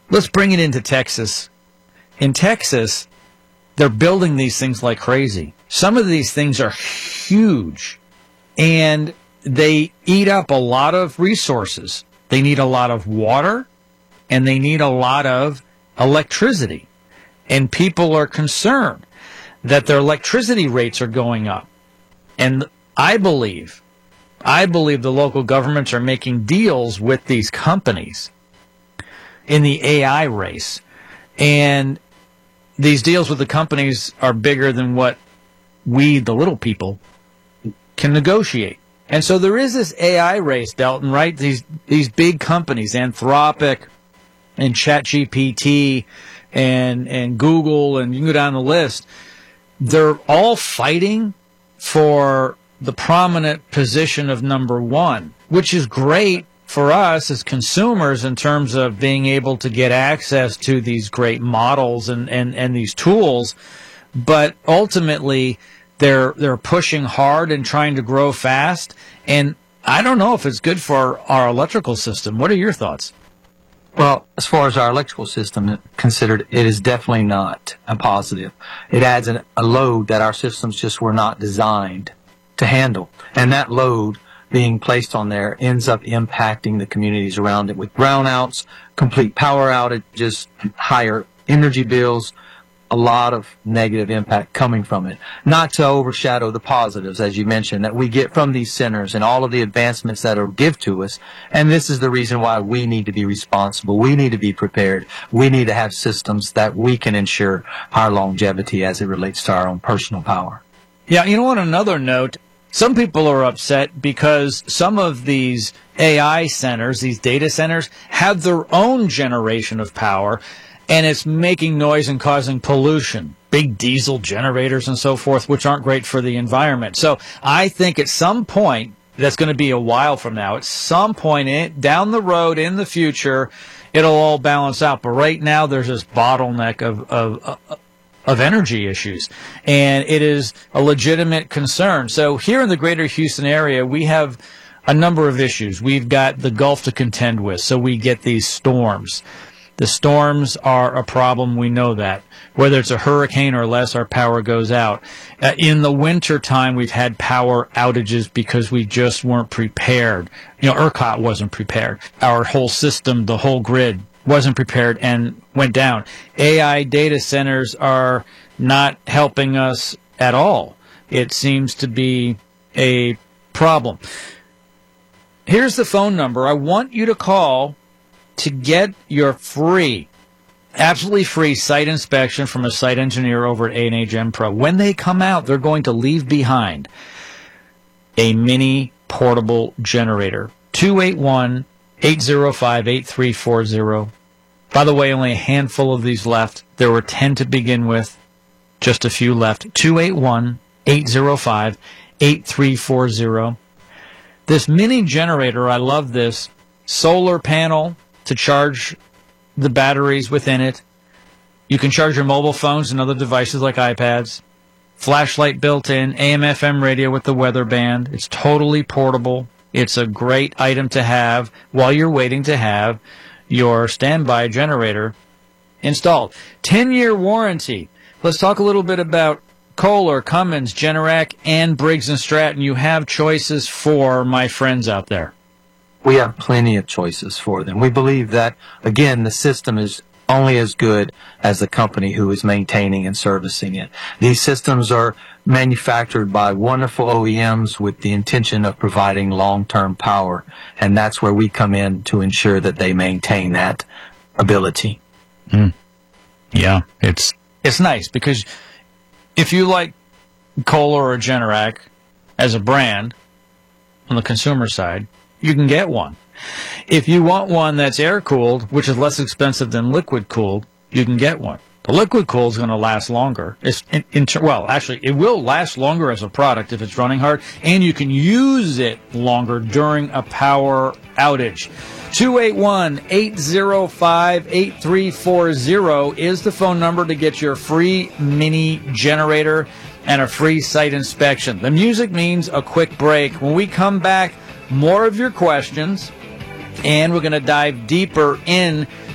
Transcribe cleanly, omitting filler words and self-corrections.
Let's bring it into Texas. In Texas, they're building these things like crazy. Some of these things are huge, and they eat up a lot of resources. They need a lot of water, and they need a lot of electricity. And people are concerned that their electricity rates are going up. And I believe the local governments are making deals with these companies in the AI race. And these deals with the companies are bigger than what we, the little people, can negotiate. And so there is this AI race, Delton, right? These big companies, Anthropic and ChatGPT and Google, and you can go down the list. They're all fighting for the prominent position of number one, which is great for us as consumers in terms of being able to get access to these great models and these tools. But ultimately, they're pushing hard and trying to grow fast. And I don't know if it's good for our electrical system. What are your thoughts? Well, as far as our electrical system considered, it is definitely not a positive. It adds a load that our systems just were not designed to handle. And that load being placed on there ends up impacting the communities around it with brownouts, complete power outages, higher energy bills, a lot of negative impact coming from it. Not to overshadow the positives, as you mentioned, that we get from these centers and all of the advancements that are given to us. And this is the reason why we need to be responsible. We need to be prepared. We need to have systems that we can ensure our longevity as it relates to our own personal power. Yeah, you know, on another note, some people are upset because some of these AI centers, these data centers, have their own generation of power, and it's making noise and causing pollution. Big diesel generators and so forth, which aren't great for the environment. So I think at some point, that's going to be a while from now, at some point down the road in the future, it'll all balance out. But right now, there's this bottleneck of energy issues, and it is a legitimate concern. So here in the greater Houston area, we have a number of issues. We've got the Gulf to contend with, so we get these storms. The storms are a problem, we know that. Whether it's a hurricane or less, our power goes out. In the winter time, we've had power outages because we just weren't prepared. You know, ERCOT wasn't prepared. Our whole system, the whole grid, wasn't prepared and went down. AI data centers are not helping us at all. It seems to be a problem. Here's the phone number. I want you to call to get your free, absolutely free site inspection from a site engineer over at A&A Gen Pro. When they come out, they're going to leave behind a mini portable generator. 281-805-8340. By the way, only a handful of these left. There were 10 to begin with, just a few left. 281-805-8340. This mini generator, I love this. Solar panel to charge the batteries within it. You can charge your mobile phones and other devices like iPads. Flashlight built in, AM/FM radio with the weather band. It's totally portable. It's a great item to have while you're waiting to have your standby generator installed. 10-year warranty. Let's talk a little bit about Kohler, Cummins, Generac, and Briggs & Stratton. You have choices for my friends out there. We have plenty of choices for them. We believe that, again, the system is only as good as the company who is maintaining and servicing it. These systems are manufactured by wonderful OEMs with the intention of providing long-term power, and that's where we come in to ensure that they maintain that ability. Yeah, it's nice because if you like Kohler or Generac as a brand on the consumer side, you can get one. If you want one that's air-cooled, which is less expensive than liquid-cooled, you can get one. The liquid-cooled is going to last longer. Actually, it will last longer as a product if it's running hard, and you can use it longer during a power outage. 281-805-8340 is the phone number to get your free mini generator and a free site inspection. The music means a quick break. When we come back, more of your questions, and we're going to dive deeper in